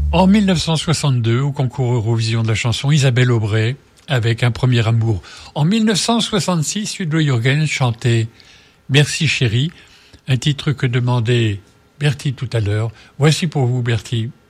En 1962, au concours Eurovision de la chanson, Isabelle Aubray avec Un premier amour. En 1966, Udo Jürgens chantait Merci chérie, un titre que demandait Bertie tout à l'heure. Voici pour vous, Bertie.